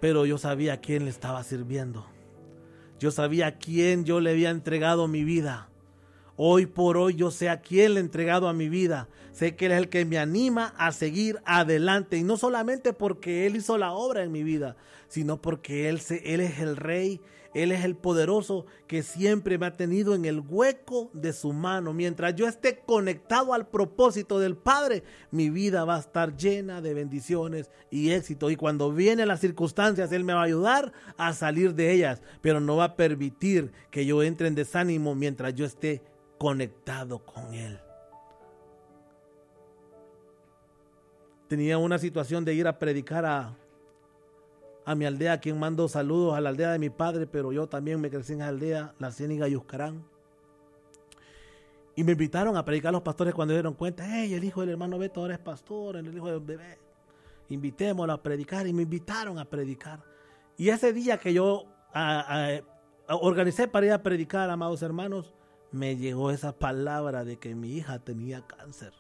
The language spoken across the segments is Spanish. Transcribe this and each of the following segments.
pero yo sabía a quién le estaba sirviendo. Yo sabía a quién yo le había entregado mi vida. Hoy por hoy yo sé a quién le he entregado a mi vida. Sé que Él es el que me anima a seguir adelante. Y no solamente porque Él hizo la obra en mi vida, sino porque Él es el Rey, Él es el poderoso que siempre me ha tenido en el hueco de su mano. Mientras yo esté conectado al propósito del Padre, mi vida va a estar llena de bendiciones y éxito. Y cuando vienen las circunstancias, Él me va a ayudar a salir de ellas. Pero no va a permitir que yo entre en desánimo mientras yo esté conectado con Él. Tenía una situación de ir a predicar a mi aldea, a quien mando saludos, a la aldea de mi padre, pero yo también me crecí en esa aldea, la Ciénaga Yuscarán. Y me invitaron a predicar a los pastores cuando dieron cuenta, hey, el hijo del hermano Beto ahora es pastor, el hijo del bebé, invitémoslo a predicar, y me invitaron a predicar. Y ese día que yo organicé para ir a predicar, amados hermanos, me llegó esa palabra de que mi hija tenía cáncer.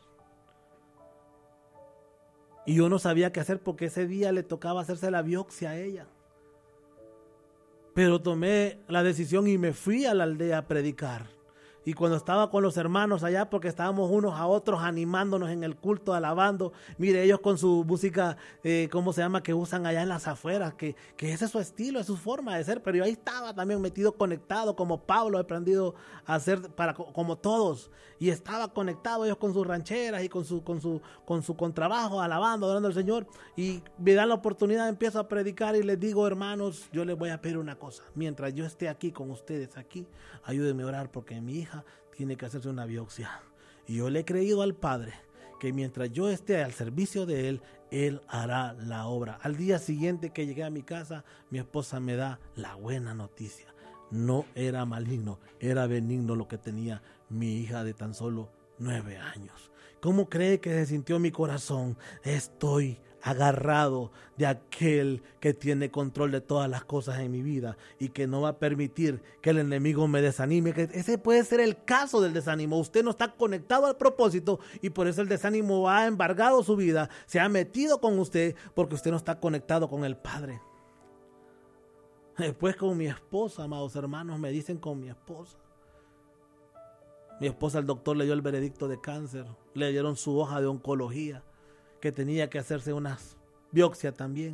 Y yo no sabía qué hacer porque ese día le tocaba hacerse la biopsia a ella. Pero tomé la decisión y me fui a la aldea a predicar. Y cuando estaba con los hermanos allá, porque estábamos unos a otros animándonos en el culto, alabando, mire, ellos con su música, ¿cómo se llama? Que usan allá en las afueras, que ese es su estilo, es su forma de ser. Pero yo ahí estaba también metido, conectado, como Pablo, he aprendido a hacer como todos. Y estaba conectado ellos con sus rancheras y con su contrabajo, alabando, adorando al Señor. Y me dan la oportunidad, empiezo a predicar y les digo, hermanos, yo les voy a pedir una cosa. Mientras yo esté aquí con ustedes, aquí, ayúdenme a orar porque mi hija tiene que hacerse una biopsia. Y yo le he creído al Padre que mientras yo esté al servicio de Él, Él hará la obra. Al día siguiente que llegué a mi casa, mi esposa me da la buena noticia. No era maligno, era benigno lo que tenía mi hija de tan solo 9 años. ¿Cómo cree que se sintió mi corazón? Estoy agarrado de aquel que tiene control de todas las cosas en mi vida y que no va a permitir que el enemigo me desanime. Que ese puede ser el caso del desánimo. Usted no está conectado al propósito y por eso el desánimo ha embargado su vida, se ha metido con usted porque usted no está conectado con el Padre. Después con mi esposa, amados hermanos, me dicen con mi esposa. Mi esposa, el doctor le dio el veredicto de cáncer, le dieron su hoja de oncología, que tenía que hacerse una biopsia también.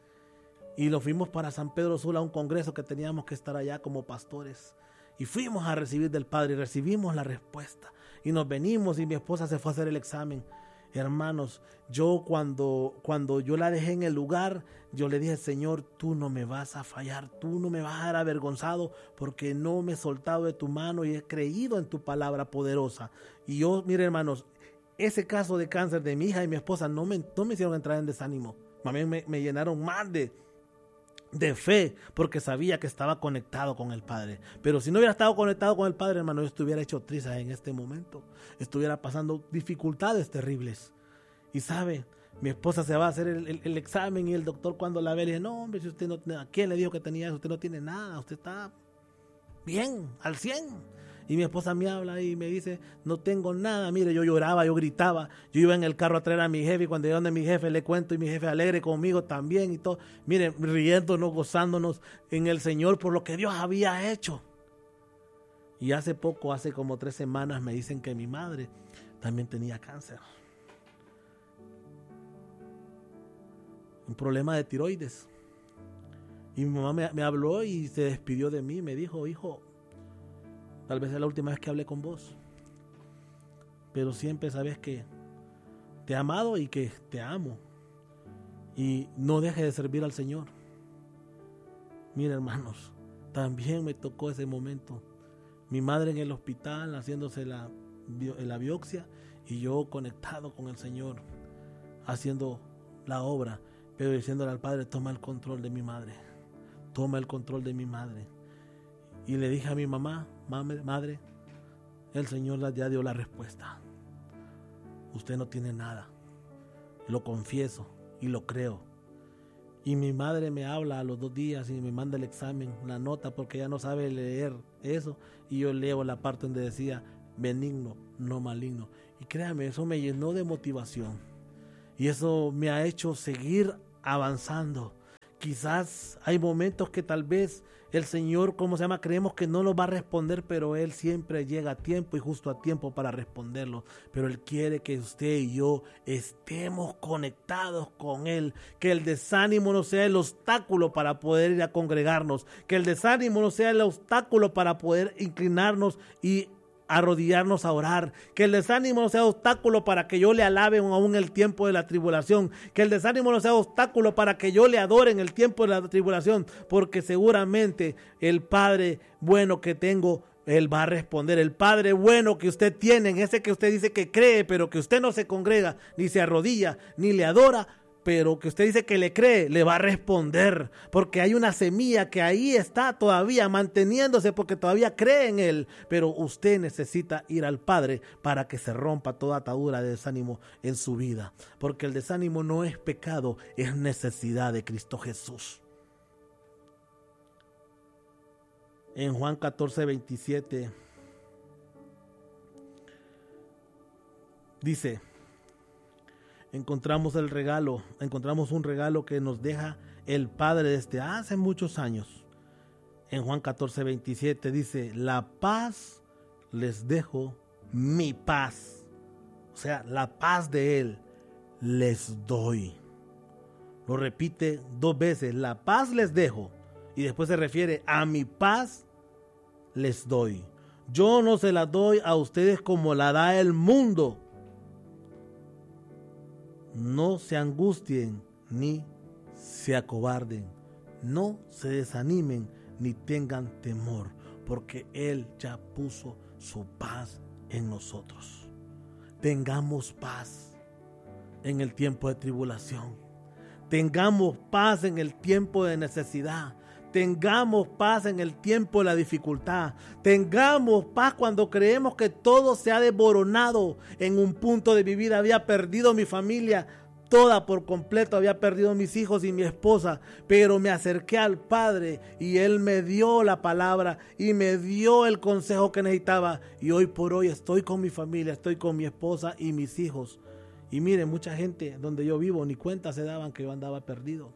Y lo fuimos para San Pedro Sula a un congreso que teníamos que estar allá como pastores. Y fuimos a recibir del Padre y recibimos la respuesta. Y nos venimos y mi esposa se fue a hacer el examen. Hermanos, yo cuando yo la dejé en el lugar, yo le dije, Señor, tú no me vas a fallar, tú no me vas a dar avergonzado porque no me he soltado de tu mano y he creído en tu palabra poderosa. Y yo, mire hermanos, ese caso de cáncer de mi hija y mi esposa no me hicieron entrar en desánimo. Más bien me llenaron más de fe porque sabía que estaba conectado con el Padre. Pero si no hubiera estado conectado con el Padre, hermano, yo estuviera hecho trizas en este momento. Estuviera pasando dificultades terribles. Y sabe, mi esposa se va a hacer el examen y el doctor cuando la ve le dice, no hombre, si usted no tiene, ¿a quién le dijo que tenía eso? Usted no tiene nada, usted está bien, al 100. Y mi esposa me habla y me dice, no tengo nada. Mire, yo lloraba, yo gritaba. Yo iba en el carro a traer a mi jefe y cuando llegué donde mi jefe le cuento y mi jefe alegre conmigo también y todo. Mire, riéndonos, gozándonos en el Señor por lo que Dios había hecho. Y hace poco, hace como 3 semanas me dicen que mi madre también tenía cáncer. Un problema de tiroides. Y mi mamá me habló y se despidió de mí. Me dijo, hijo, tal vez es la última vez que hablé con vos, pero siempre sabes que te he amado y que te amo. Y no dejes de servir al Señor. Mira, hermanos, también me tocó ese momento. Mi madre en el hospital haciéndose la biopsia y yo conectado con el Señor, haciendo la obra, pero diciéndole al Padre, toma el control de mi madre. Toma el control de mi madre. Y le dije a mi mamá, madre, el Señor ya dio la respuesta. Usted no tiene nada. Lo confieso y lo creo. Y mi madre me habla a los 2 días y me manda el examen, la nota, porque ella no sabe leer eso. Y yo leo la parte donde decía benigno, no maligno. Y créame, eso me llenó de motivación. Y eso me ha hecho seguir avanzando. Quizás hay momentos que tal vez el Señor, creemos que no nos va a responder, pero Él siempre llega a tiempo y justo a tiempo para responderlo. Pero Él quiere que usted y yo estemos conectados con Él, que el desánimo no sea el obstáculo para poder ir a congregarnos, que el desánimo no sea el obstáculo para poder inclinarnos y arrodillarnos a orar, que el desánimo no sea obstáculo para que yo le alabe aún en el tiempo de la tribulación, que el desánimo no sea obstáculo para que yo le adore en el tiempo de la tribulación, porque seguramente el Padre bueno que tengo, Él va a responder. El Padre bueno que usted tiene, ese que usted dice que cree, pero que usted no se congrega, ni se arrodilla, ni le adora, pero que usted dice que le cree, le va a responder, porque hay una semilla que ahí está todavía manteniéndose, porque todavía cree en Él, pero usted necesita ir al Padre para que se rompa toda atadura de desánimo en su vida, porque el desánimo no es pecado, es necesidad de Cristo Jesús. En Juan 14:27 dice: encontramos un regalo que nos deja el Padre desde hace muchos años. En Juan 14:27 dice: la paz les dejo, mi paz. O sea, la paz de Él les doy. Lo repite 2 veces: la paz les dejo. Y después se refiere: a mi paz les doy. Yo no se la doy a ustedes como la da el mundo. No se angustien ni se acobarden, no se desanimen ni tengan temor, porque Él ya puso su paz en nosotros. Tengamos paz en el tiempo de tribulación, tengamos paz en el tiempo de necesidad, tengamos paz en el tiempo de la dificultad, tengamos paz cuando creemos que todo se ha desmoronado. En un punto de mi vida había perdido mi familia toda por completo, había perdido mis hijos y mi esposa, pero me acerqué al Padre y Él me dio la palabra y me dio el consejo que necesitaba, y hoy por hoy estoy con mi familia, estoy con mi esposa y mis hijos. Y miren, mucha gente donde yo vivo ni cuenta se daban que yo andaba perdido.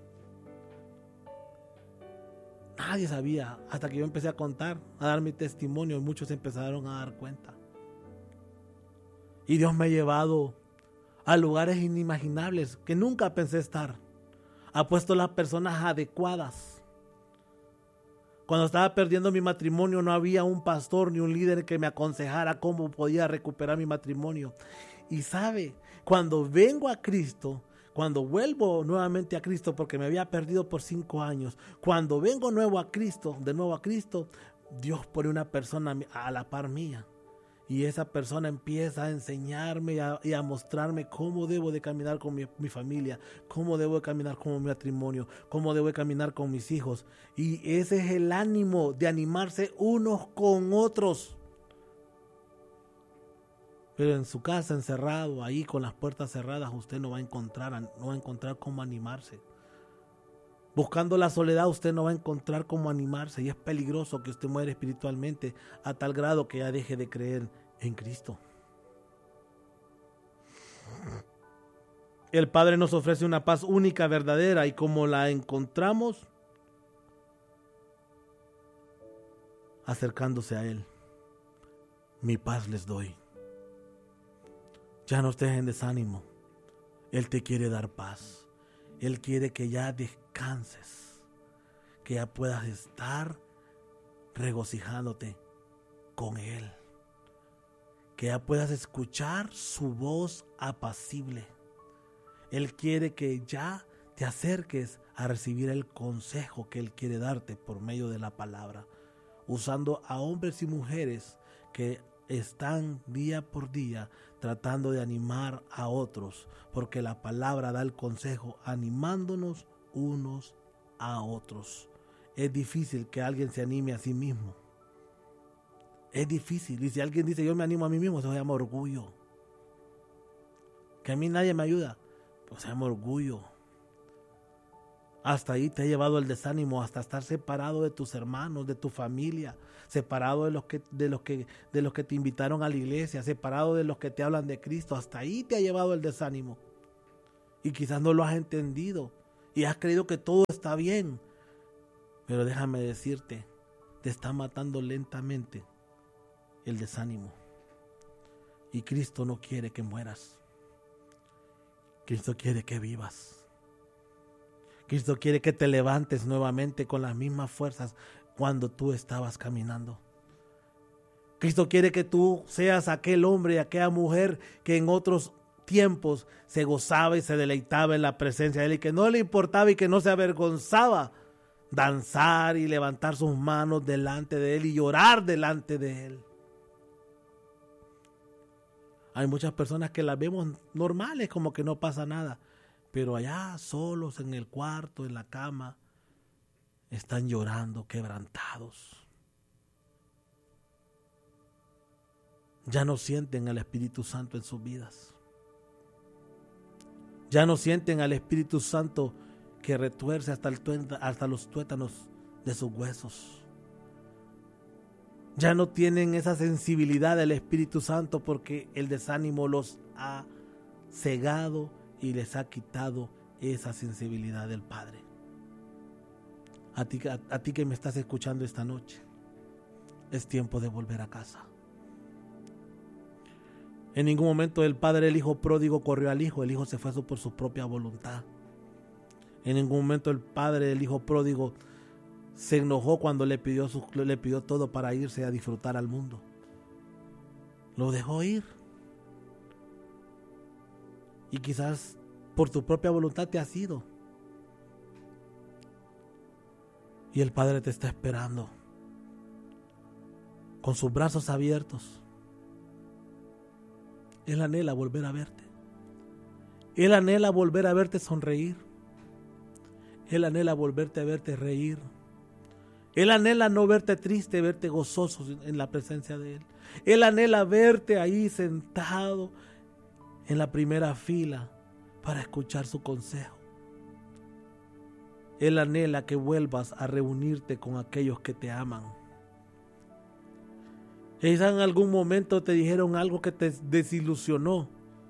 Nadie sabía, hasta que yo empecé a contar, a dar mi testimonio, y muchos empezaron a dar cuenta. Y Dios me ha llevado a lugares inimaginables que nunca pensé estar. Ha puesto las personas adecuadas. Cuando estaba perdiendo mi matrimonio, no había un pastor ni un líder que me aconsejara cómo podía recuperar mi matrimonio. Y sabe, cuando vengo a Cristo, cuando vuelvo nuevamente a Cristo, porque me había perdido por 5 años, cuando vengo de nuevo a Cristo, Dios pone una persona a la par mía. Y esa persona empieza a enseñarme y a mostrarme cómo debo de caminar con mi familia, cómo debo de caminar con mi matrimonio, cómo debo de caminar con mis hijos. Y ese es el ánimo de animarse unos con otros. Pero en su casa, encerrado, ahí con las puertas cerradas, usted no va a encontrar cómo animarse. Buscando la soledad, usted no va a encontrar cómo animarse, y es peligroso que usted muera espiritualmente a tal grado que ya deje de creer en Cristo. El Padre nos ofrece una paz única, verdadera, y como la encontramos, acercándose a Él. Mi paz les doy. Ya no estés en desánimo. Él te quiere dar paz. Él quiere que ya descanses, que ya puedas estar regocijándote con Él, que ya puedas escuchar su voz apacible. Él quiere que ya te acerques a recibir el consejo que Él quiere darte por medio de la palabra, usando a hombres y mujeres que están día por día tratando de animar a otros, porque la palabra da el consejo animándonos unos a otros. Es difícil que alguien se anime a sí mismo. Es difícil. Y si alguien dice yo me animo a mí mismo, eso se llama orgullo. Que a mí nadie me ayuda, pues se llama orgullo. Hasta ahí te ha llevado el desánimo, hasta estar separado de tus hermanos, de tu familia, separado de los que te invitaron a la iglesia, separado de los que te hablan de Cristo. Hasta ahí te ha llevado el desánimo. Y quizás no lo has entendido. y has creído que todo está bien. Pero déjame decirte, te está matando lentamente el desánimo. Y Cristo no quiere que mueras. Cristo quiere que vivas. Cristo quiere que te levantes nuevamente con las mismas fuerzas cuando tú estabas caminando. Cristo quiere que tú seas aquel hombre y aquella mujer que en otros tiempos se gozaba y se deleitaba en la presencia de Él y que no le importaba y que no se avergonzaba danzar y levantar sus manos delante de Él y llorar delante de Él. Hay muchas personas que las vemos normales, como que no pasa nada, pero allá solos en el cuarto, en la cama, están llorando quebrantados. Ya no sienten al Espíritu Santo en sus vidas. Ya no sienten al Espíritu Santo que retuerce hasta los tuétanos de sus huesos. Ya no tienen esa sensibilidad del Espíritu Santo porque el desánimo los ha cegado y les ha quitado esa sensibilidad del Padre. A ti que me estás escuchando esta noche, es tiempo de volver a casa. En ningún momento el padre del hijo pródigo corrió al hijo. El hijo se fue por su propia voluntad. En ningún momento el padre del hijo pródigo se enojó cuando le pidió todo para irse a disfrutar al mundo. Lo dejó ir. Y quizás por tu propia voluntad te has ido. Y el Padre te está esperando con sus brazos abiertos. Él anhela volver a verte. Él anhela volver a verte sonreír. Él anhela volverte a verte reír. Él anhela no verte triste, verte gozoso en la presencia de Él. Él anhela verte ahí sentado en la primera fila para escuchar su consejo. Él anhela que vuelvas a reunirte con aquellos que te aman. Quizás en algún momento te dijeron algo que te desilusionó,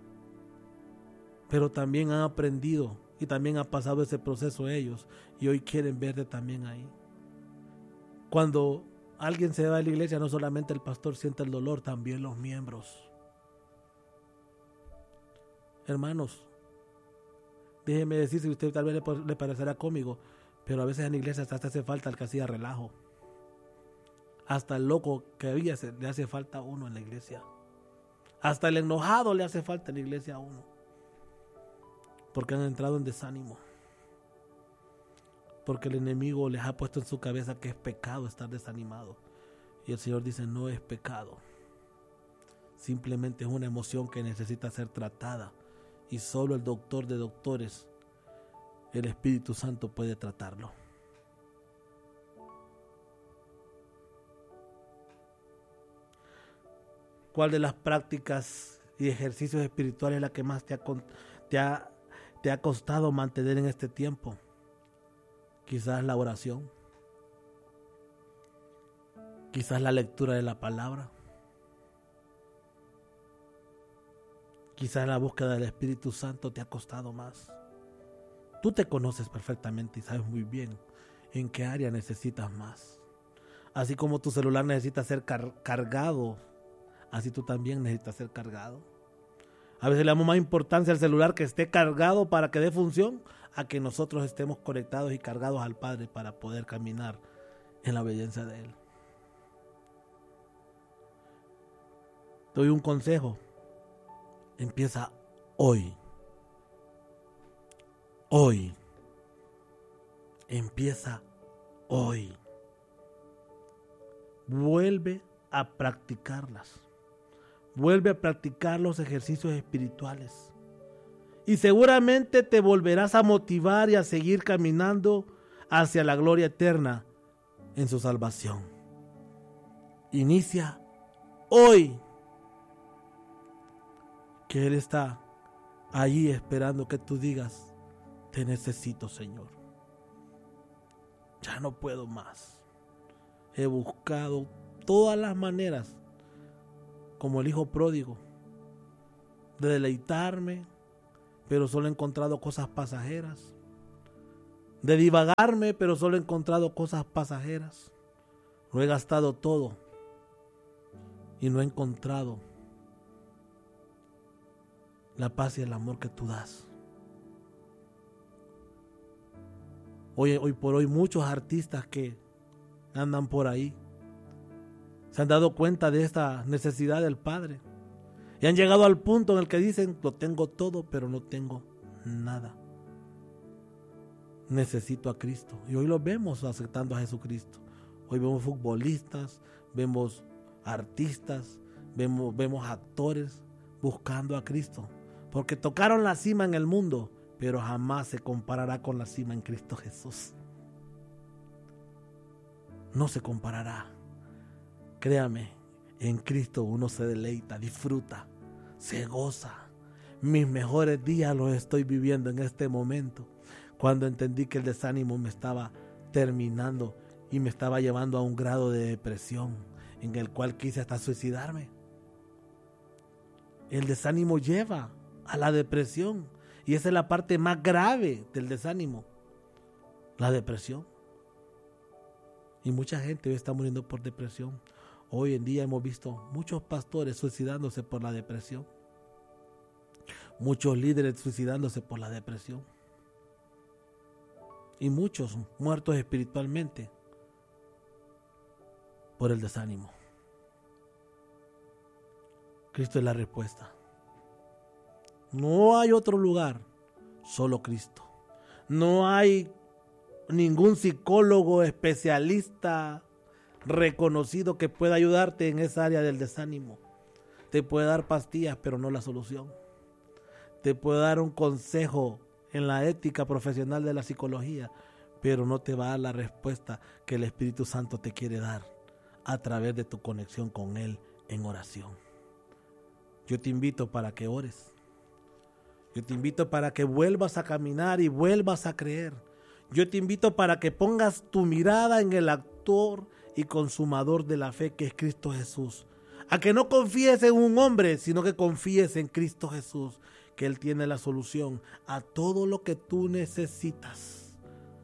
pero también han aprendido y también ha pasado ese proceso ellos y hoy quieren verte también ahí. Cuando alguien se va de la iglesia, no solamente el pastor siente el dolor, también los miembros. Hermanos, déjeme decir, si usted tal vez le parecerá cómico, pero a veces en la iglesia hasta hace falta el que hacía relajo. Hasta el loco que había le hace falta a uno en la iglesia. Hasta el enojado le hace falta en la iglesia a uno. Porque han entrado en desánimo. Porque el enemigo les ha puesto en su cabeza que es pecado estar desanimado. Y el Señor dice, no es pecado. Simplemente es una emoción que necesita ser tratada. Y solo el doctor de doctores, el Espíritu Santo, puede tratarlo. ¿Cuál de las prácticas y ejercicios espirituales es la que más te ha costado mantener en este tiempo? Quizás la oración. Quizás la lectura de la palabra. Quizás la búsqueda del Espíritu Santo te ha costado más. Tú te conoces perfectamente y sabes muy bien en qué área necesitas más. Así como tu celular necesita ser cargado, así tú también necesitas ser cargado. A veces le damos más importancia al celular que esté cargado para que dé función a que nosotros estemos conectados y cargados al Padre para poder caminar en la obediencia de Él. Te doy un consejo. Empieza hoy. Hoy. Empieza hoy. Vuelve a practicarlas. Vuelve a practicar los ejercicios espirituales. Y seguramente te volverás a motivar y a seguir caminando hacia la gloria eterna en su salvación. Inicia hoy. Que Él está allí esperando que tú digas, te necesito, Señor. Ya no puedo más. He buscado todas las maneras, como el hijo pródigo, de deleitarme, pero solo he encontrado cosas pasajeras. de divagarme, pero solo he encontrado cosas pasajeras. Lo he gastado todo y no he encontrado la paz y el amor que tú das. Hoy por hoy muchos artistas que andan por ahí se han dado cuenta de esta necesidad del Padre y han llegado al punto en el que dicen: lo tengo todo, pero no tengo nada. Necesito a Cristo. Y hoy lo vemos aceptando a Jesucristo. Hoy vemos futbolistas, vemos artistas, vemos actores buscando a Cristo, porque tocaron la cima en el mundo, pero jamás se comparará con la cima en Cristo Jesús. No se comparará. Créame, en Cristo uno se deleita, disfruta, se goza. Mis mejores días los estoy viviendo en este momento, cuando entendí que el desánimo me estaba terminando y me estaba llevando a un grado de depresión en el cual quise hasta suicidarme. El desánimo lleva a la depresión y esa es la parte más grave del desánimo, la depresión. Y mucha gente hoy está muriendo por depresión. Hoy en día hemos visto muchos pastores suicidándose por la depresión, muchos líderes suicidándose por la depresión y muchos muertos espiritualmente por el desánimo. Cristo es la respuesta. No hay otro lugar, solo Cristo. No hay ningún psicólogo especialista reconocido que pueda ayudarte en esa área del desánimo. Te puede dar pastillas, pero no la solución. Te puede dar un consejo en la ética profesional de la psicología, pero no te va a dar la respuesta que el Espíritu Santo te quiere dar a través de tu conexión con Él en oración. Yo te invito para que ores. Yo te invito para que vuelvas a caminar y vuelvas a creer. Yo te invito para que pongas tu mirada en el autor y consumador de la fe, que es Cristo Jesús. A que no confíes en un hombre, sino que confíes en Cristo Jesús, que Él tiene la solución a todo lo que tú necesitas.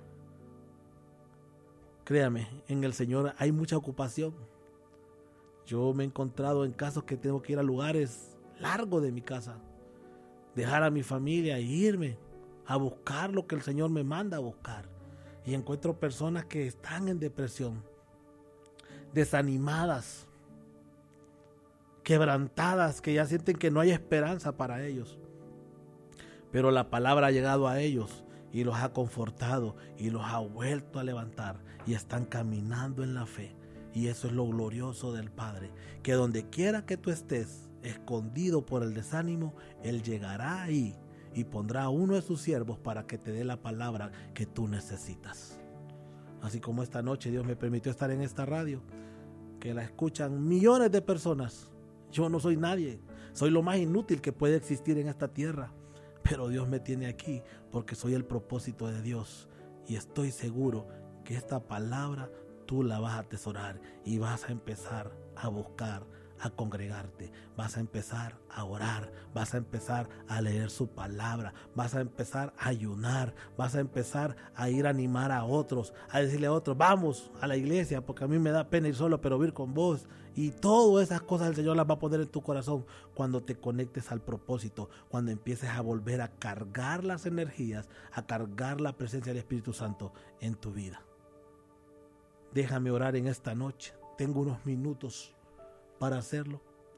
Créame, en el Señor hay mucha ocupación. Yo me he encontrado en casos que tengo que ir a lugares largos de mi casa, dejar a mi familia e irme a buscar lo que el Señor me manda a buscar. Y encuentro personas que están en depresión, desanimadas, quebrantadas, que ya sienten que no hay esperanza para ellos. Pero la palabra ha llegado a ellos y los ha confortado y los ha vuelto a levantar y están caminando en la fe. Y eso es lo glorioso del Padre, que donde quiera que tú estés escondido por el desánimo, Él llegará ahí y pondrá a uno de sus siervos para que te dé la palabra que tú necesitas. Así como esta noche Dios me permitió estar en esta radio, que la escuchan millones de personas. Yo no soy nadie, soy lo más inútil que puede existir en esta tierra, pero Dios me tiene aquí porque soy el propósito de Dios y estoy seguro que esta palabra tú la vas a atesorar y vas a empezar a buscar, a congregarte, vas a empezar a orar, vas a empezar a leer su palabra, vas a empezar a ayunar, vas a empezar a ir a animar a otros, a decirle a otros: vamos a la iglesia, porque a mí me da pena ir solo, pero ir con vos. Y todas esas cosas el Señor las va a poner en tu corazón cuando te conectes al propósito, cuando empieces a volver a cargar las energías, a cargar la presencia del Espíritu Santo en tu vida. Déjame orar en esta noche. Tengo unos minutos para hacerlo.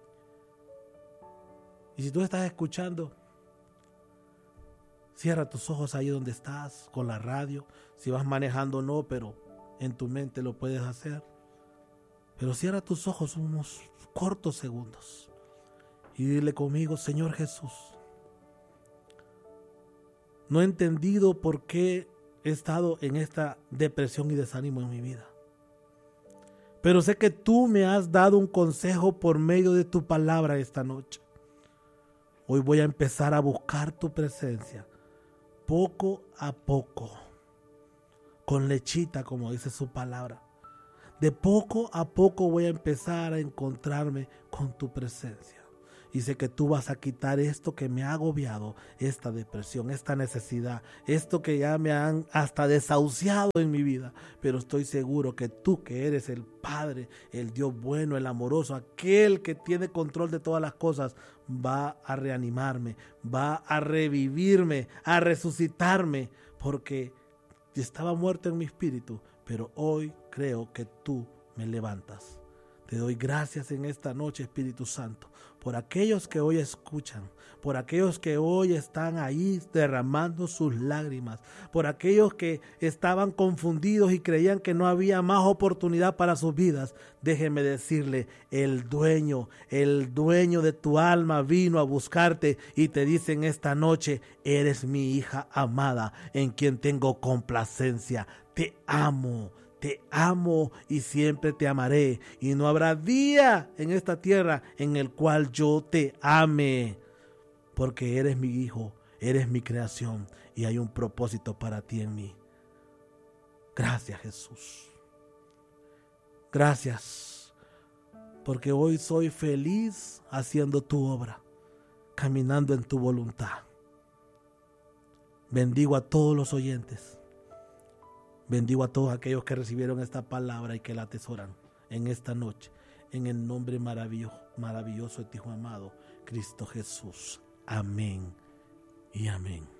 Y si tú estás escuchando, cierra tus ojos ahí donde estás, con la radio. Si vas manejando no, pero en tu mente lo puedes hacer. Pero cierra tus ojos unos cortos segundos y dile conmigo: Señor Jesús, no he entendido por qué he estado en esta depresión y desánimo en mi vida. Pero sé que tú me has dado un consejo por medio de tu palabra esta noche. Hoy voy a empezar a buscar tu presencia, poco a poco, con lechita, como dice su palabra. De poco a poco voy a empezar a encontrarme con tu presencia. Y sé que tú vas a quitar esto que me ha agobiado, esta depresión, esta necesidad, esto que ya me han hasta desahuciado en mi vida. Pero estoy seguro que tú, que eres el Padre, el Dios bueno, el amoroso, aquel que tiene control de todas las cosas, va a reanimarme, va a revivirme, a resucitarme, porque estaba muerto en mi espíritu, pero hoy creo que tú me levantas. Te doy gracias en esta noche, Espíritu Santo, por aquellos que hoy escuchan, por aquellos que hoy están ahí derramando sus lágrimas, por aquellos que estaban confundidos y creían que no había más oportunidad para sus vidas. Déjeme decirle, el dueño de tu alma vino a buscarte y te dice en esta noche: eres mi hija amada, en quien tengo complacencia. Te amo y siempre te amaré, y no habrá día en esta tierra en el cual yo te ame, porque eres mi hijo, eres mi creación y hay un propósito para ti en mí. Gracias, Jesús. Gracias, porque hoy soy feliz haciendo tu obra, caminando en tu voluntad. Bendigo a todos los oyentes. Bendigo a todos aquellos que recibieron esta palabra y que la atesoran en esta noche, en el nombre maravilloso de tu Hijo amado, Cristo Jesús. Amén y amén.